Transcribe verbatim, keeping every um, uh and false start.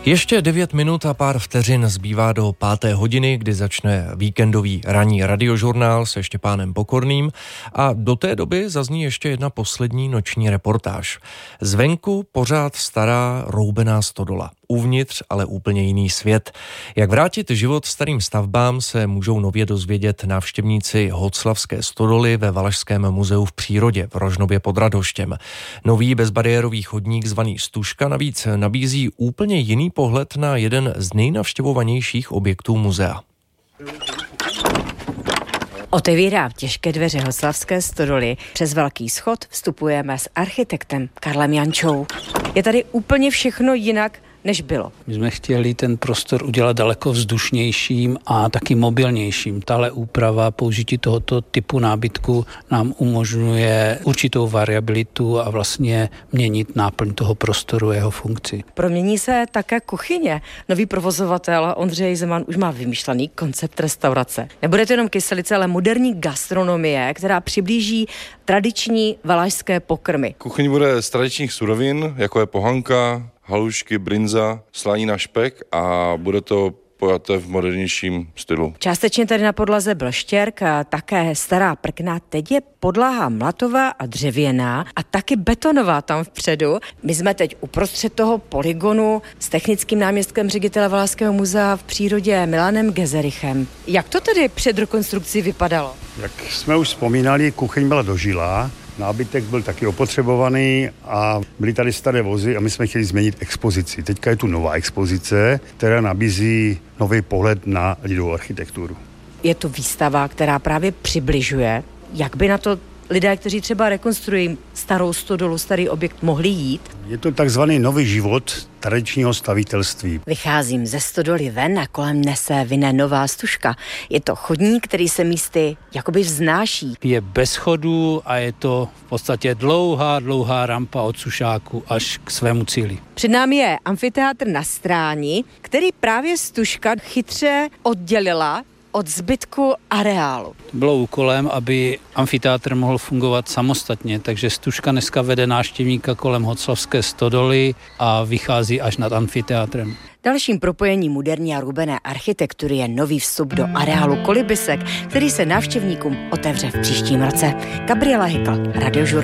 Ještě devět minut a pár vteřin zbývá do páté hodiny, kdy začne víkendový ranní radiožurnál se Štěpánem Pokorným a do té doby zazní ještě jedna poslední noční reportáž. Zvenku pořád stará roubená stodola. Uvnitř ale úplně jiný svět. Jak vrátit život starým stavbám se můžou nově dozvědět návštěvníci Hoclavské stodoly ve Valašském muzeu v přírodě v Rožnově pod Radhoštěm. Nový bezbariérový chodník zvaný Stužka navíc nabízí úplně jiný pohled na jeden z nejnavštěvovanějších objektů muzea. Otevírá těžké dveře Hoclavské stodoly. Přes velký schod vstupujeme s architektem Karlem Jančou. Je tady úplně všechno jinak, než bylo. My jsme chtěli ten prostor udělat daleko vzdušnějším a taky mobilnějším. Tahle úprava použití tohoto typu nábytku nám umožňuje určitou variabilitu a vlastně měnit náplň toho prostoru a jeho funkci. Promění se také kuchyně. Nový provozovatel Ondřej Zeman už má vymyšlený koncept restaurace. Nebude to jenom kyselice, ale moderní gastronomie, která přiblíží tradiční valašské pokrmy. Kuchyň bude z tradičních surovin, jako je pohanka, halušky, brinza, slanina, špek a bude to pojaté v modernějším stylu. Částečně tady na podlaze byl štěrk, a také stará prkna, teď je podlaha mlatová a dřevěná a taky betonová tam vpředu. My jsme teď uprostřed toho polygonu s technickým náměstkem ředitele Valašského muzea v přírodě Milanem Gezerichem. Jak to tedy před rekonstrukcí vypadalo? Jak jsme už vzpomínali, kuchyň byla dožilá. Nábytek byl taky opotřebovaný a byly tady staré vozy a my jsme chtěli změnit expozici. Teďka je tu nová expozice, která nabízí nový pohled na lidovou architekturu. Je to výstava, která právě přibližuje, jak by na to lidé, kteří třeba rekonstruují starou stodolu, starý objekt, mohli jít. Je to takzvaný nový život tradičního stavitelství. Vycházím ze stodoly ven a kolem mne se vyne nová stužka. Je to chodník, který se místy jakoby vznáší. Je bez chodů a je to v podstatě dlouhá, dlouhá rampa od sušáku až k svému cíli. Před námi je amfiteátr na Stráni, který právě stužka chytře oddělila od zbytku areálu. Bylo úkolem, aby amfiteátr mohl fungovat samostatně, takže Stužka dneska vede návštěvníka kolem Hoclavské stodoly a vychází až nad amfiteátrem. Dalším propojením moderní a rubené architektury je nový vstup do areálu Kolibysek, který se návštěvníkům otevře v příštím roce. Gabriela Hykl, Radiožurnál.